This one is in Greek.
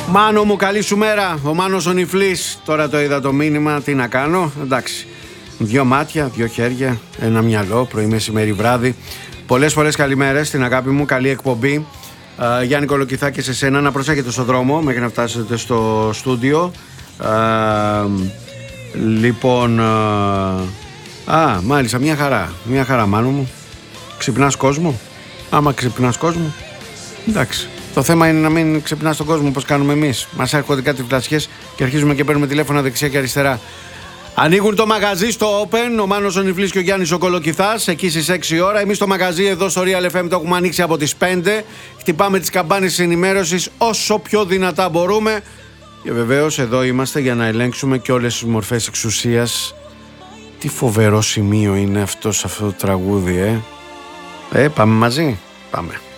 Μάνο μου, καλή σου μέρα. Ο Μάνος ο Νιφλής. Τώρα το είδα το μήνυμα, τι να κάνω. Εντάξει. 2 μάτια, 2 χέρια, 1 μυαλό, πρωί, μεσημέρι, βράδυ. Πολλές καλημέρες στην αγάπη μου, καλή εκπομπή. Γιάννη Κολοκυθάκη, σε σένα να προσέχετε στο δρόμο μέχρι να φτάσετε στο στούντιο. Λοιπόν, μάλιστα, μια χαρά Μάνο μου. Ξυπνάς κόσμο? Άμα ξυπνάς κόσμο, εντάξει. Το θέμα είναι να μην ξυπνάς τον κόσμο όπως κάνουμε εμείς. Μας έρχονται κάτι φλασιές και αρχίζουμε και παίρνουμε τηλέφωνα δεξιά και αριστερά. Ανοίγουν το μαγαζί στο Open, ο Μάνος ο Νιφλής και ο Γιάννης ο Κολοκυθάς, εκεί στις 6 ώρα. Εμείς το μαγαζί εδώ στο Real FM το έχουμε ανοίξει από τις 5. Χτυπάμε τις καμπάνες της ενημέρωσης όσο πιο δυνατά μπορούμε. Και βεβαίως εδώ είμαστε για να ελέγξουμε και όλες τις μορφές εξουσίας. Τι φοβερό σημείο είναι αυτό σε αυτό το τραγούδι, Πάμε μαζί, πάμε.